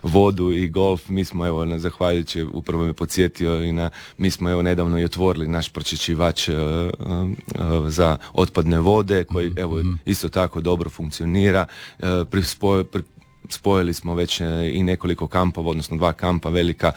vodu i golf. Mi smo evo, zahvaljujući, upravo me podsjetio mi smo evo nedavno i otvorili naš pročišćivač za otpadne vode koji evo isto tako dobro funkcionira. Spojili smo već i nekoliko kampova, odnosno 2 kampa velika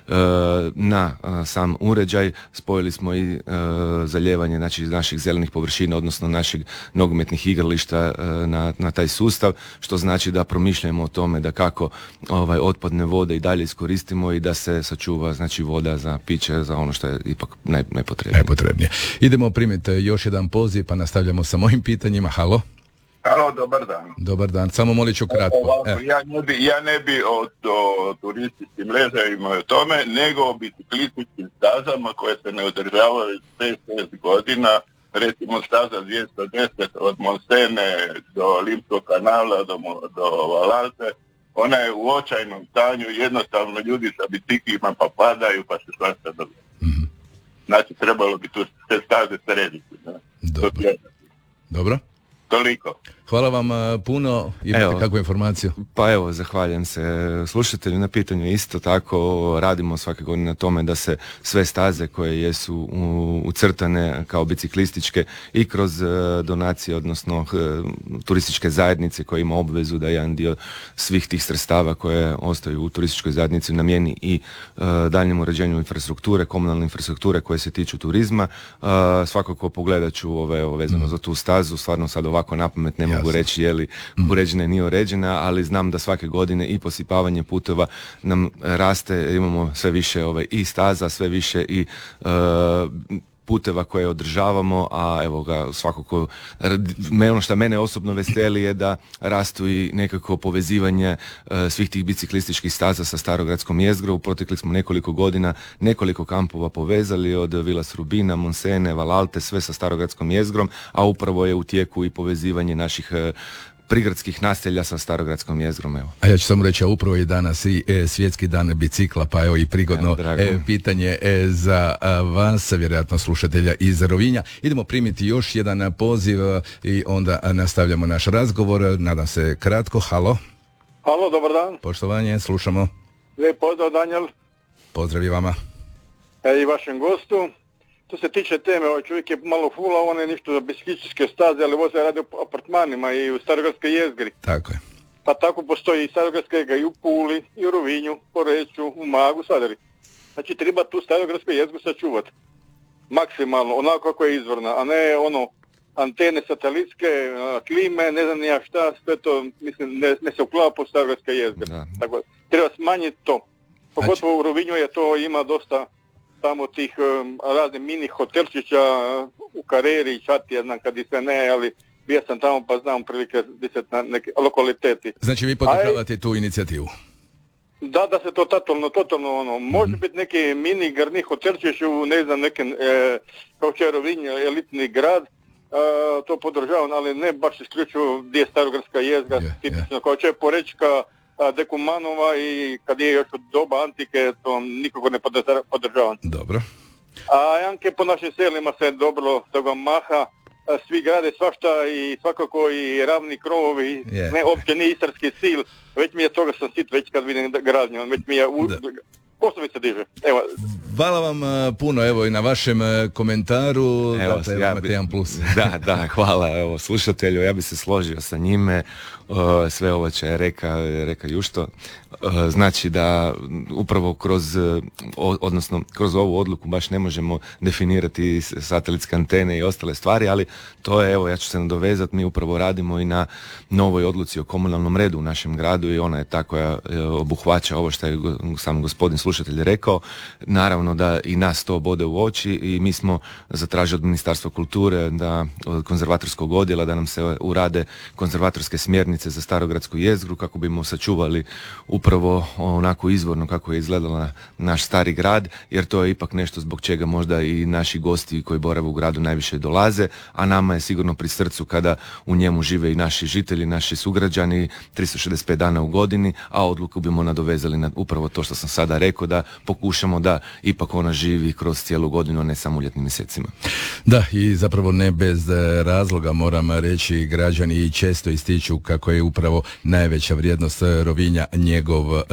na sam uređaj. Spojili smo i zalijevanje naših zelenih površina, odnosno naših nogometnih igrališta na taj sustav, što znači da promišljamo o tome da kako otpadne vode i dalje iskoristimo i da se sačuva znači voda za piće, za ono što je ipak najpotrebnije. Idemo primiti još jedan poziv pa nastavljamo sa mojim pitanjima. Halo? Halo, dobar dan. Dobar dan, samo molit ću kratko. Ja ne bi o turističkim ležajima o tome, nego o biciklističkim stazama koje se ne održavaju 5-6 godina. Recimo staza 210 od Monsene do Limskog kanala do Valalte. Ona je u očajnom stanju, jednostavno ljudi sa biciklima pa padaju pa se svašta dobije. Mm-hmm. Znači trebalo bi tu te staze srediti. Dobro. Toliko. Hvala vam puno. Imate kakvu informaciju? Pa evo, zahvaljujem se slušatelju na pitanju. Isto tako radimo svake godine na tome da se sve staze koje jesu ucrtane kao biciklističke i kroz donacije, odnosno turističke zajednice koja ima obvezu da jedan dio svih tih sredstava koje ostaju u turističkoj zajednici namijeni i daljnjem uređenju infrastrukture, komunalne infrastrukture koje se tiču turizma. Svakako pogledat ću vezano za tu stazu. Stvarno sad ovako napamet ne mogu reći je li uređena i nije uređena, ali znam da svake godine i posipavanje puteva nam raste, imamo sve više i staza, sve više i puteva koje održavamo, a evo ga svakako ono što mene osobno veseli je da rastu i nekako povezivanje svih tih biciklističkih staza sa starogradskom jezgrom. Protekli smo nekoliko godina, nekoliko kampova povezali od Vilas Rubina, Monsene, Valalte, sve sa starogradskom jezgrom, a upravo je u tijeku i povezivanje naših prigradskih naselja sa starogradskom jezgrom. Evo. A ja ću samo reći, a upravo je danas i svjetski dan bicikla, pa evo i prigodno pitanje za vas, vjerojatno slušatelja iz Rovinja. Idemo primiti još jedan poziv i onda nastavljamo naš razgovor. Nadam se kratko. Halo? Halo, dobar dan. Poštovanje, slušamo. Lijep pozdrav, Daniel. Pozdrav i vama. I vašem gostu. Što se tiče teme, čovjek je malo fula, on je ništa za biciklističke staze, ali voze radi u apartmanima i u Starogradskoj jezgri. Tako je. Pa tako postoji i Starogradska jezgra i u Puli, i u Rovinju, Poreču, u Magu, Sadari. Znači treba tu Starogradsku jezgru sačuvati. Maksimalno, onako kako je izvorna, a ne antene satelitske, klime, ne znam nija šta, sve to, mislim, ne se uklapa u Starogradska jezgra. Tako, treba smanjiti to. Pogotovo u Rovinju je to, ima dosta tamo tih raznih mini hotelčića u Kareri i Čati, ja znam kad i sve ne, ali bio sam tamo pa znam prilike na neke lokaliteti. Znači vi podržavate tu inicijativu? Da se to totalno može biti neki mini garni hotelčić u ne znam nekim kao će Rovinj, elitni grad, to podržavam, ali ne baš isključivo gdje je Starogradska jezgra, tipično kao će Porečka, Dekumanova i kad je još od doba antike, to nikogo ne podržavam. Dobro. A Janke po našim selima se dobro toga maha, svi grade svašta i svakako i ravni krovovi, ne uopće ni istarski stil, već mi je toga sam sit već kad vidim gradnju, već mi je Kosovica diže. Evo. Hvala vam puno, evo i na vašem komentaru. Evo, da, hvala evo, slušatelju, ja bi se složio sa njime, sve ovo će reka Jušto, znači da upravo kroz ovu odluku baš ne možemo definirati satelitske antene i ostale stvari, ali to je, evo, ja ću se nadovezati, mi upravo radimo i na novoj odluci o komunalnom redu u našem gradu i ona je ta koja obuhvaća ovo što je sam gospodin slušatelj rekao. Naravno da i nas to bode u oči i mi smo zatražili od Ministarstva kulture, od konzervatorskog odjela da nam se urade konzervatorske smjernice za starogradsku jezgru kako bismo sačuvali upravo onako izvorno kako je izgledala naš stari grad, jer to je ipak nešto zbog čega možda i naši gosti koji borave u gradu najviše dolaze, a nama je sigurno pri srcu kada u njemu žive i naši žitelji, naši sugrađani 365 dana u godini, a odluku bimo nadovezali na upravo to što sam sada rekao, da pokušamo da ipak ona živi kroz cijelu godinu, a ne samo u ljetnim mjesecima. Da, i zapravo ne bez razloga moram reći, građani često ističu kako je upravo najveća vrijednost Rovinja njegov